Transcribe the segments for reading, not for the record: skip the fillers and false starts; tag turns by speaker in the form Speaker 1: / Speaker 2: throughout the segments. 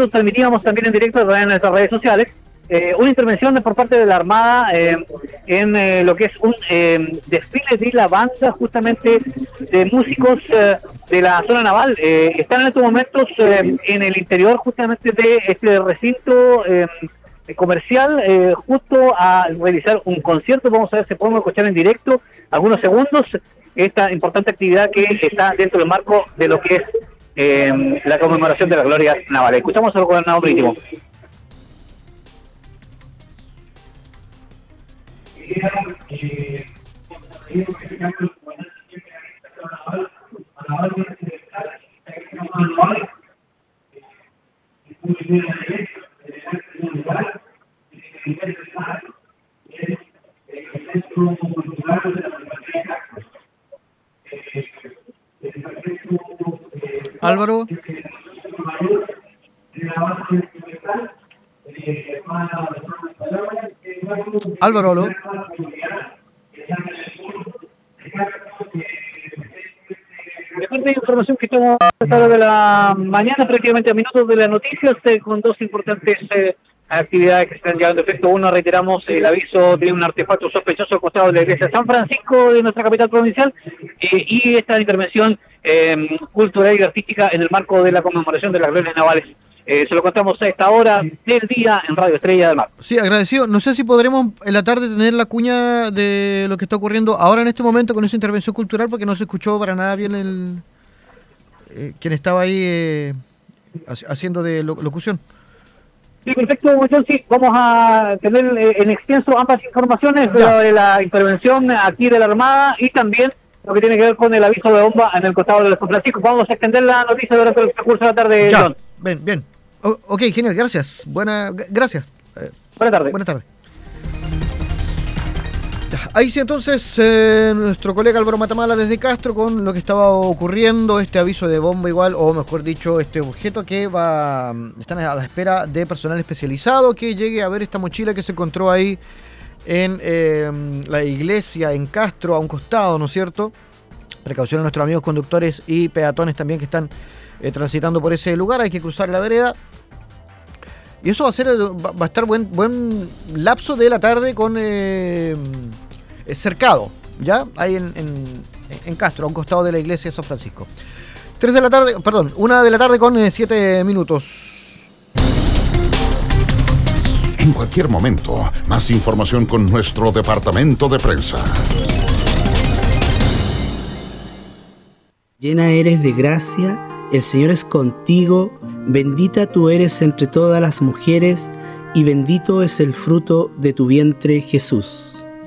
Speaker 1: nosotros transmitíamos también en directo a través de nuestras redes sociales una intervención por parte de la Armada en lo que es un desfile de la banda justamente de músicos de la zona naval. Están en estos momentos en el interior justamente de este recinto comercial, justo a realizar un concierto. Vamos a ver si podemos escuchar en directo algunos segundos esta importante actividad que está dentro del marco de lo que es la conmemoración de las glorias navales. Escuchamos al gobernador marítimo.
Speaker 2: Álvaro. Álvaro, ¿aló?
Speaker 1: De información que estamos a esta hora de la mañana, prácticamente a minutos de las noticias, con dos importantes actividades que se están llevando a efecto. Uno, reiteramos el aviso de un artefacto sospechoso al costado de la iglesia de San Francisco de nuestra capital provincial, y esta intervención cultural y artística en el marco de la conmemoración de las glorias navales. Se lo contamos a esta hora del día en Radio Estrella del Mar.
Speaker 2: Sí, agradecido. No sé si podremos en la tarde tener la cuña de lo que está ocurriendo ahora en este momento con esa intervención cultural, porque no se escuchó para nada bien quien estaba ahí haciendo de locución.
Speaker 1: Sí, perfecto, John. Sí, vamos a tener en extenso ambas informaciones de la intervención aquí de la Armada y también lo que tiene que ver con el aviso de bomba en el costado de San Francisco. Vamos a extender la noticia durante el curso de la tarde, John.
Speaker 2: Bien. Ok, genial, gracias. Gracias.
Speaker 1: Buenas tardes.
Speaker 2: Ahí sí, entonces, nuestro colega Álvaro Matamala desde Castro con lo que estaba ocurriendo, este aviso de bomba igual, o mejor dicho, este objeto que están a la espera de personal especializado que llegue a ver esta mochila que se encontró ahí en la iglesia en Castro, a un costado, ¿no es cierto? Precaución a nuestros amigos conductores y peatones también que están transitando por ese lugar. Hay que cruzar la vereda. Y eso va a estar buen lapso de la tarde con cercado, ¿ya? Ahí en Castro, a un costado de la iglesia de San Francisco. 1 de la tarde con 7 minutos.
Speaker 3: En cualquier momento, más información con nuestro departamento de prensa.
Speaker 4: Llena eres de gracia, el Señor es contigo, bendita tú eres entre todas las mujeres, y bendito es el fruto de tu vientre, Jesús.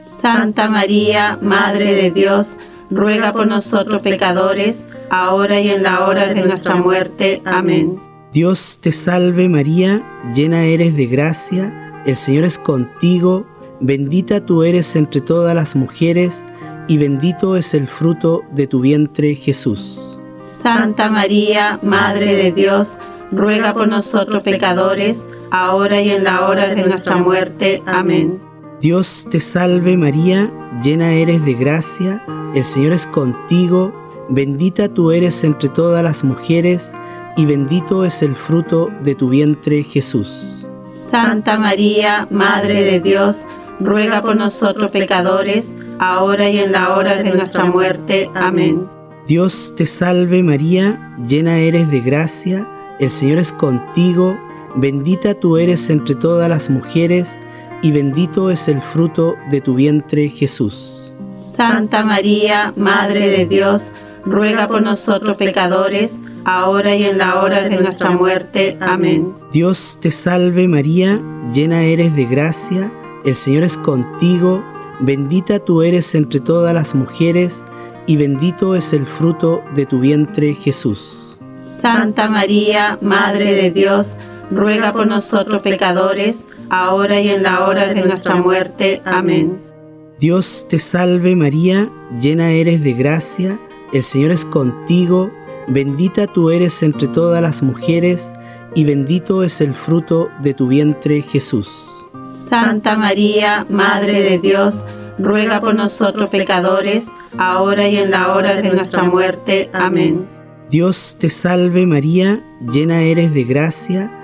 Speaker 5: Santa María, Madre de Dios, ruega por nosotros pecadores, ahora y en la hora de nuestra muerte. Amén.
Speaker 4: Dios te salve María, llena eres de gracia, el Señor es contigo, bendita tú eres entre todas las mujeres, y bendito es el fruto de tu vientre, Jesús.
Speaker 5: Santa María, Madre de Dios, ruega por nosotros pecadores, ahora y en la hora de nuestra muerte. Amén.
Speaker 4: Dios te salve María, llena eres de gracia, el Señor es contigo, bendita tú eres entre todas las mujeres, y bendito es el fruto de tu vientre, Jesús.
Speaker 5: Santa María, Madre de Dios, ruega por nosotros pecadores, ahora y en la hora de nuestra muerte. Amén.
Speaker 4: Dios te salve María, llena eres de gracia, el Señor es contigo, bendita tú eres entre todas las mujeres, y bendito es el fruto de tu vientre, Jesús.
Speaker 5: Santa María, Madre de Dios, ruega por nosotros pecadores, ahora y en la hora de nuestra muerte. Amén.
Speaker 4: Dios te salve María, llena eres de gracia, el Señor es contigo, bendita tú eres entre todas las mujeres, y bendito es el fruto de tu vientre, Jesús.
Speaker 5: Santa María, Madre de Dios, ruega por nosotros pecadores, ahora y en la hora de nuestra muerte. Amén.
Speaker 4: Dios te salve María, llena eres de gracia, el Señor es contigo, bendita tú eres entre todas las mujeres, y bendito es el fruto de tu vientre, Jesús.
Speaker 5: Santa María, Madre de Dios, ruega por nosotros pecadores, ahora y en la hora de nuestra muerte. Amén.
Speaker 4: Dios te salve María, llena eres de gracia,